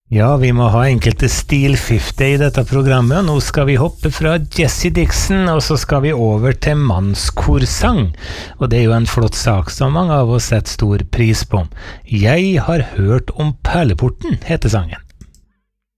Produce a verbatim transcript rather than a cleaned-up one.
Ja, vi må ha enkelte stilskifte i dette programmet, og nå skal vi hoppe fra Jesse Dixon, og så skal vi over til mannskorsang. Og det er jo en flott sak som mange av oss setter stor pris på. Jeg har hørt om Perleporten, heter sangen.